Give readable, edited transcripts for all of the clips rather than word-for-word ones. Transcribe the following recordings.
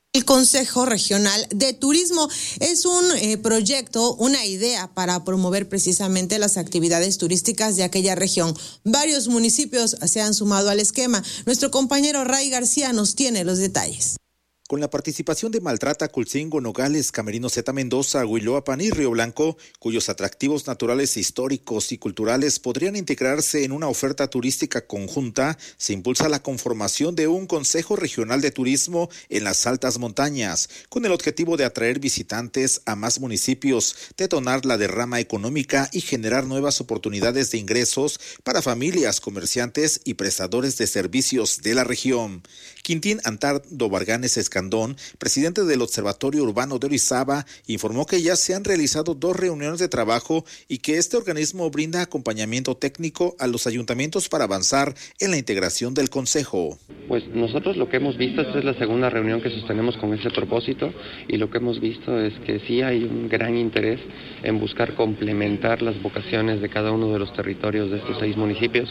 El Consejo Regional de Turismo es un proyecto, una idea para promover precisamente las actividades turísticas de aquella región. Varios municipios se han sumado al esquema. Nuestro compañero Ray García nos tiene los detalles. Con la participación de Maltrata, Culcingo, Nogales, Camerino Zeta Mendoza, Huiloapan y Río Blanco, cuyos atractivos naturales, históricos y culturales podrían integrarse en una oferta turística conjunta, se impulsa la conformación de un Consejo Regional de Turismo en las altas montañas, con el objetivo de atraer visitantes a más municipios, detonar la derrama económica y generar nuevas oportunidades de ingresos para familias, comerciantes y prestadores de servicios de la región. Quintín Antardo Varganes Escandón, presidente del Observatorio Urbano de Orizaba, informó que ya se han realizado 2 reuniones de trabajo y que este organismo brinda acompañamiento técnico a los ayuntamientos para avanzar en la integración del Consejo. Pues nosotros lo que hemos visto, esta es la segunda reunión que sostenemos con ese propósito, y lo que hemos visto es que sí hay un gran interés en buscar complementar las vocaciones de cada uno de los territorios de estos 6 municipios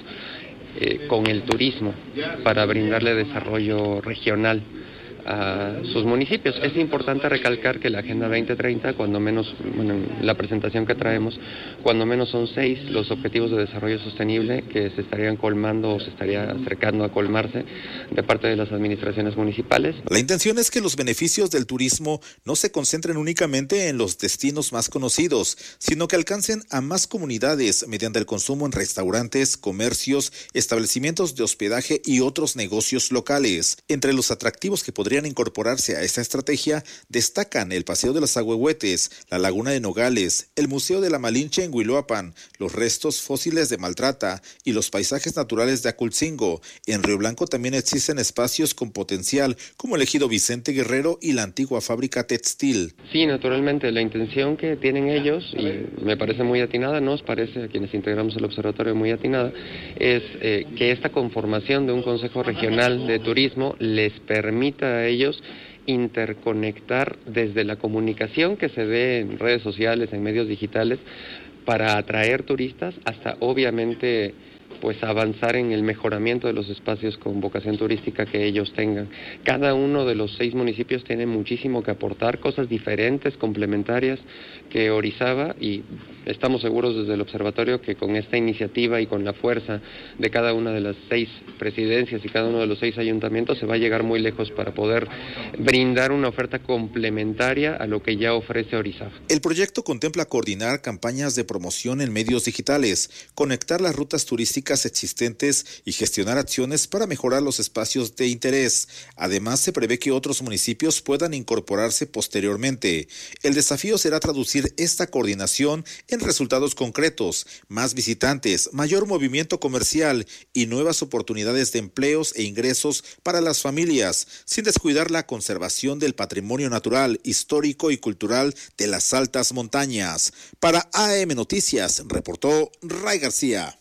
con el turismo para brindarle desarrollo regional a sus municipios. Es importante recalcar que la Agenda 2030, cuando menos, la presentación que traemos, cuando menos son 6 los objetivos de desarrollo sostenible que se estarían colmando o se estaría acercando a colmarse de parte de las administraciones municipales. La intención es que los beneficios del turismo no se concentren únicamente en los destinos más conocidos, sino que alcancen a más comunidades mediante el consumo en restaurantes, comercios, establecimientos de hospedaje y otros negocios locales. Entre los atractivos que podrían incorporarse a esta estrategia destacan el Paseo de los Ahuehuetes, la Laguna de Nogales, el Museo de la Malinche en Huiloapan, los restos fósiles de Maltrata y los paisajes naturales de Aculcingo. En Río Blanco también existen espacios con potencial como el ejido Vicente Guerrero y la antigua fábrica textil. Sí, naturalmente, la intención que tienen ellos, y me parece muy atinada, nos parece a quienes integramos el observatorio muy atinada, es que esta conformación de un Consejo Regional de Turismo les permita a ellos interconectar desde la comunicación que se ve en redes sociales, en medios digitales, para atraer turistas, hasta obviamente pues avanzar en el mejoramiento de los espacios con vocación turística que ellos tengan. Cada uno de los 6 municipios tiene muchísimo que aportar, cosas diferentes, complementarias que Orizaba, y estamos seguros desde el observatorio que con esta iniciativa y con la fuerza de cada una de las 6 presidencias y cada uno de los 6 ayuntamientos se va a llegar muy lejos para poder brindar una oferta complementaria a lo que ya ofrece Orizaba. El proyecto contempla coordinar campañas de promoción en medios digitales, conectar las rutas turísticas existentes y gestionar acciones para mejorar los espacios de interés. Además, se prevé que otros municipios puedan incorporarse posteriormente. El desafío será traducir esta coordinación en resultados concretos, más visitantes, mayor movimiento comercial y nuevas oportunidades de empleos e ingresos para las familias, sin descuidar la conservación del patrimonio natural, histórico y cultural de las altas montañas. Para AM Noticias, reportó Ray García.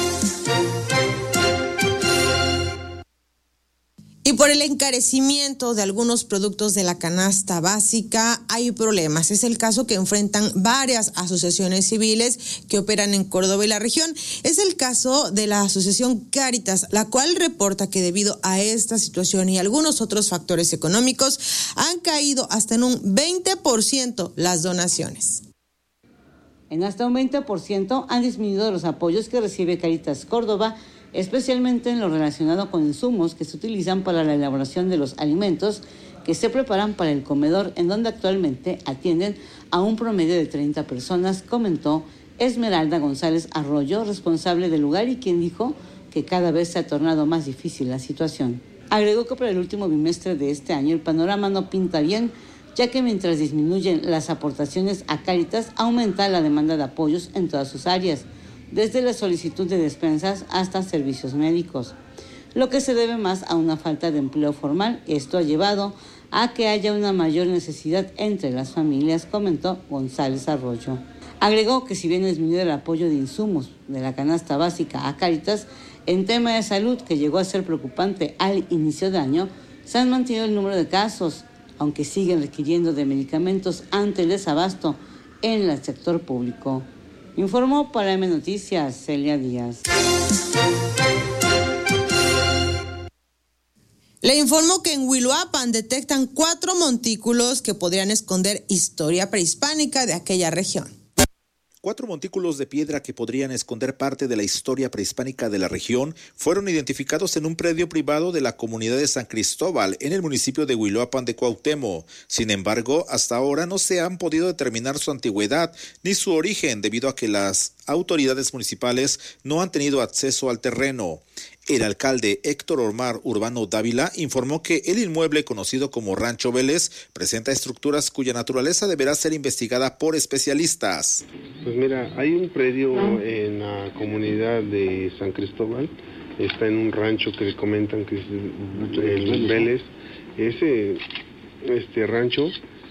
Y por el encarecimiento de algunos productos de la canasta básica hay problemas. Es el caso que enfrentan varias asociaciones civiles que operan en Córdoba y la región. Es el caso de la asociación Cáritas, la cual reporta que debido a esta situación y algunos otros factores económicos han caído hasta en un 20% las donaciones. En hasta un 20% han disminuido los apoyos que recibe Cáritas Córdoba, especialmente en lo relacionado con insumos que se utilizan para la elaboración de los alimentos que se preparan para el comedor, en donde actualmente atienden a un promedio de 30 personas, comentó Esmeralda González Arroyo, responsable del lugar y quien dijo que cada vez se ha tornado más difícil la situación. Agregó que para el último bimestre de este año el panorama no pinta bien, ya que mientras disminuyen las aportaciones a Cáritas, aumenta la demanda de apoyos en todas sus áreas, desde la solicitud de despensas hasta servicios médicos, lo que se debe más a una falta de empleo formal. Esto ha llevado a que haya una mayor necesidad entre las familias, comentó González Arroyo. Agregó que si bien disminuye el apoyo de insumos de la canasta básica a Cáritas, en tema de salud, que llegó a ser preocupante al inicio de año, se han mantenido el número de casos, aunque siguen requiriendo de medicamentos ante el desabasto en el sector público. Informó para M Noticias Celia Díaz. Le informo que en Huiloapan detectan 4 montículos que podrían esconder historia prehispánica de aquella región. 4 montículos de piedra que podrían esconder parte de la historia prehispánica de la región fueron identificados en un predio privado de la comunidad de San Cristóbal, en el municipio de Huiloapan de Cuauhtémoc. Sin embargo, hasta ahora no se han podido determinar su antigüedad ni su origen, debido a que las autoridades municipales no han tenido acceso al terreno. El alcalde Héctor Omar Urbano Dávila informó que el inmueble conocido como Rancho Vélez presenta estructuras cuya naturaleza deberá ser investigada por especialistas. Pues mira, hay un predio en la comunidad de San Cristóbal, está en un rancho que le comentan que es el Vélez. Ese rancho,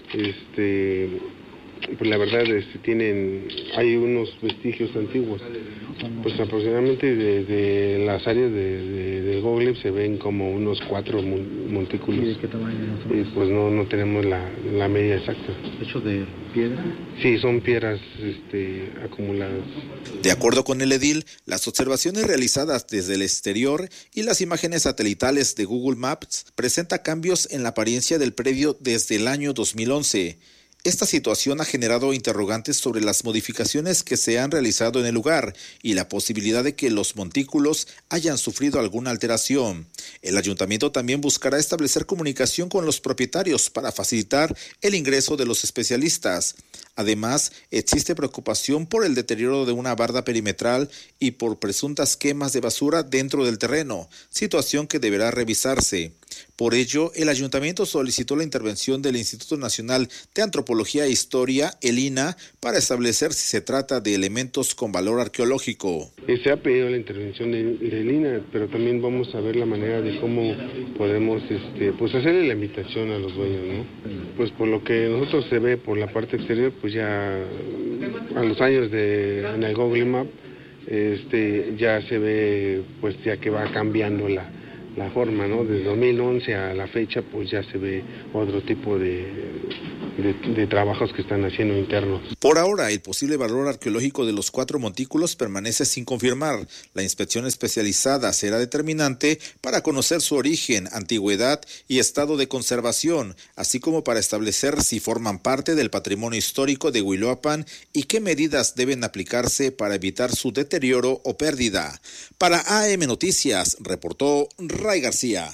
pues la verdad hay unos vestigios antiguos, pues aproximadamente de las áreas de Google se ven como unos 4 montículos. ¿Y de qué tamaño? Pues no tenemos la medida exacta. ¿Hecho de piedra? Sí, son piedras acumuladas. De acuerdo con el edil, las observaciones realizadas desde el exterior y las imágenes satelitales de Google Maps presentan cambios en la apariencia del predio desde el año 2011. Esta situación ha generado interrogantes sobre las modificaciones que se han realizado en el lugar y la posibilidad de que los montículos hayan sufrido alguna alteración. El ayuntamiento también buscará establecer comunicación con los propietarios para facilitar el ingreso de los especialistas. Además, existe preocupación por el deterioro de una barda perimetral y por presuntas quemas de basura dentro del terreno, situación que deberá revisarse. Por ello, el ayuntamiento solicitó la intervención del Instituto Nacional de Antropología e Historia, el INAH, para establecer si se trata de elementos con valor arqueológico. Se ha pedido la intervención del INAH, pero también vamos a ver la manera de cómo podemos pues hacerle la invitación a los dueños, ¿no? Pues por lo que nosotros se ve por la parte exterior, pues ya a los años en el Google Map, ya se ve pues ya que va cambiando la forma, ¿no? Desde 2011 a la fecha, pues ya se ve otro tipo de trabajos que están haciendo internos. Por ahora, el posible valor arqueológico de los 4 montículos permanece sin confirmar. La inspección especializada será determinante para conocer su origen, antigüedad y estado de conservación, así como para establecer si forman parte del patrimonio histórico de Huiloapan y qué medidas deben aplicarse para evitar su deterioro o pérdida. Para AM Noticias, reportó Ray García.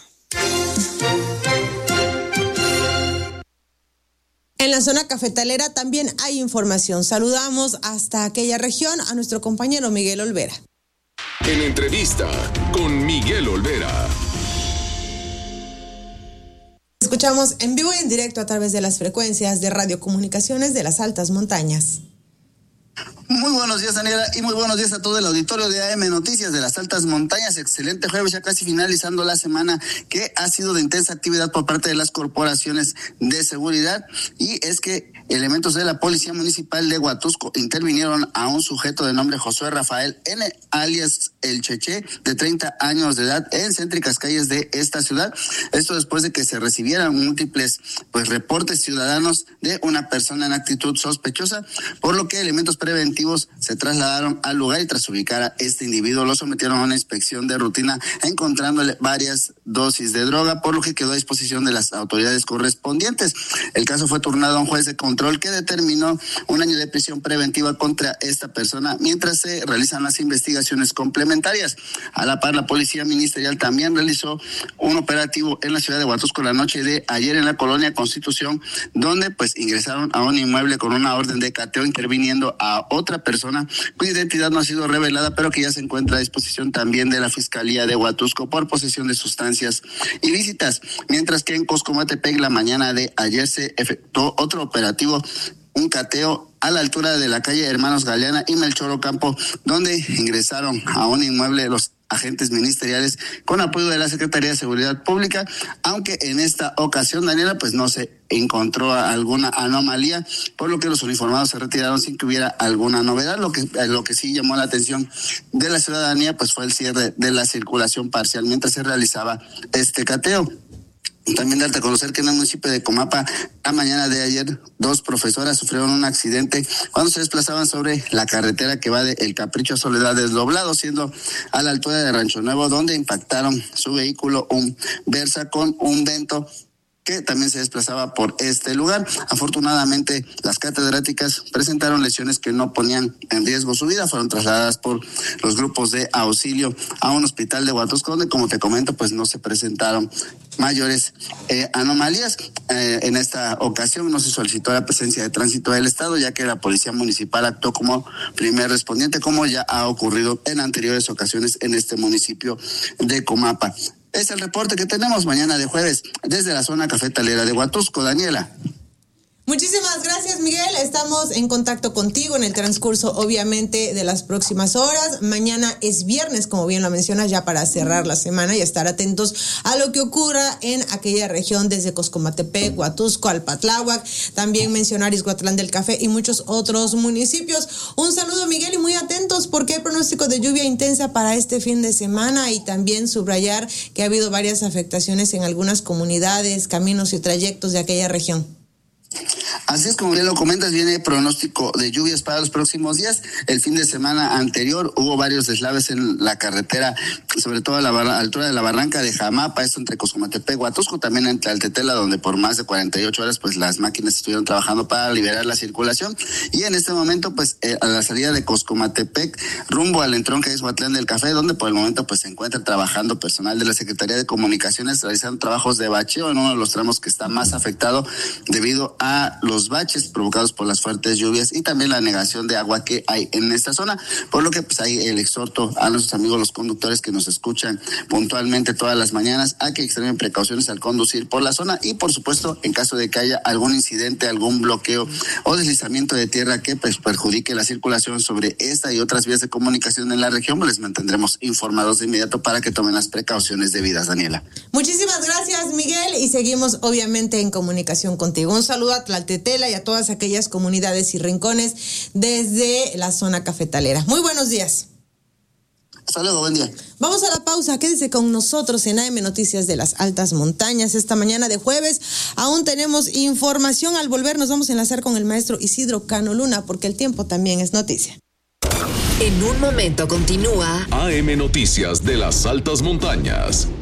En la zona cafetalera también hay información. Saludamos hasta aquella región a nuestro compañero Miguel Olvera. En entrevista con Miguel Olvera. Escuchamos en vivo y en directo a través de las frecuencias de radiocomunicaciones de las altas montañas. Muy buenos días, Daniela, y muy buenos días a todo el auditorio de AM Noticias de las Altas Montañas. Excelente jueves, ya casi finalizando la semana, que ha sido de intensa actividad por parte de las corporaciones de seguridad. Y es que elementos de la Policía Municipal de Huatusco intervinieron a un sujeto de nombre Josué Rafael N., alias El Cheche, de 30 años de edad, en céntricas calles de esta ciudad. Esto después de que se recibieran múltiples reportes ciudadanos de una persona en actitud sospechosa, por lo que elementos preventivos se trasladaron al lugar y tras ubicar a este individuo lo sometieron a una inspección de rutina, encontrándole varias dosis de droga, por lo que quedó a disposición de las autoridades correspondientes. El caso fue turnado a un juez de control que determinó 1 año de prisión preventiva contra esta persona mientras se realizan las investigaciones complementarias. A la par, la Policía Ministerial también realizó un operativo en la ciudad de Huatusco la noche de ayer en la colonia Constitución, donde ingresaron a un inmueble con una orden de cateo, interviniendo a otra persona cuya identidad no ha sido revelada, pero que ya se encuentra a disposición también de la Fiscalía de Huatusco por posesión de sustancias ilícitas. Mientras que en Coscomatepec la mañana de ayer se efectuó otro operativo, un cateo a la altura de la calle Hermanos Galeana y Melchor Ocampo, donde ingresaron a un inmueble los agentes ministeriales con apoyo de la Secretaría de Seguridad Pública, aunque en esta ocasión, Daniela, no se encontró alguna anomalía, por lo que los uniformados se retiraron sin que hubiera alguna novedad. Lo que sí llamó la atención de la ciudadanía fue el cierre de la circulación parcial mientras se realizaba este cateo. También darte a conocer que en el municipio de Comapa, la mañana de ayer, 2 profesoras sufrieron un accidente cuando se desplazaban sobre la carretera que va de El Capricho a Soledad Desdoblado, siendo a la altura de Rancho Nuevo, donde impactaron su vehículo, un Versa con un Vento, que también se desplazaba por este lugar. Afortunadamente, las catedráticas presentaron lesiones que no ponían en riesgo su vida. Fueron trasladadas por los grupos de auxilio a un hospital de Huatusco, donde, como te comento, pues no se presentaron mayores anomalías. En esta ocasión no se solicitó la presencia de tránsito del Estado, ya que la Policía Municipal actuó como primer respondiente, como ya ha ocurrido en anteriores ocasiones en este municipio de Comapa. Es el reporte que tenemos mañana de jueves desde la zona cafetalera de Huatusco. Daniela. Muchísimas gracias, Miguel. Estamos en contacto contigo en el transcurso, obviamente, de las próximas horas. Mañana es viernes, como bien lo mencionas, ya para cerrar la semana y estar atentos a lo que ocurra en aquella región desde Coscomatepec, Huatusco, Alpatláhuac, también mencionar Ixhuatlán del Café y muchos otros municipios. Un saludo, Miguel, y muy atentos porque hay pronóstico de lluvia intensa para este fin de semana, y también subrayar que ha habido varias afectaciones en algunas comunidades, caminos y trayectos de aquella región. Así es, como bien lo comentas, viene pronóstico de lluvias para los próximos días. El fin de semana anterior hubo varios deslaves en la carretera, sobre todo a la altura de la barranca de Jamapa, esto entre Coscomatepec, Huatusco, también en Tlaltetela, donde por más de 48 horas pues las máquinas estuvieron trabajando para liberar la circulación. Y en este momento pues a la salida de Coscomatepec rumbo al entronque de Ixhuatlán del Café, donde por el momento pues se encuentra trabajando personal de la Secretaría de Comunicaciones realizando trabajos de bacheo en uno de los tramos que está más afectado debido a los baches provocados por las fuertes lluvias y también la negación de agua que hay en esta zona, por lo que pues hay el exhorto a nuestros amigos los conductores que nos escuchan puntualmente todas las mañanas a que extremen precauciones al conducir por la zona, y por supuesto en caso de que haya algún incidente, algún bloqueo o deslizamiento de tierra que pues perjudique la circulación sobre esta y otras vías de comunicación en la región, pues les mantendremos informados de inmediato para que tomen las precauciones debidas. Daniela. Muchísimas gracias, Miguel, y seguimos obviamente en comunicación contigo. Un saludo a Tlaltetela y a todas aquellas comunidades y rincones desde la zona cafetalera. Muy buenos días. Hasta luego, buen día. Vamos a la pausa, quédese con nosotros en AM Noticias de las Altas Montañas. Esta mañana de jueves aún tenemos información. Al volver nos vamos a enlazar con el maestro Isidro Cano Luna, porque el tiempo también es noticia. En un momento continúa AM Noticias de las Altas Montañas.